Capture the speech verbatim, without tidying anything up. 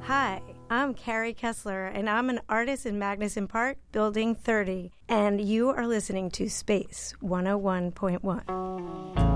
Hi, I'm Carrie Kessler, and I'm an artist in Magnuson Park, Building thirty, and you are listening to Space one oh one point one.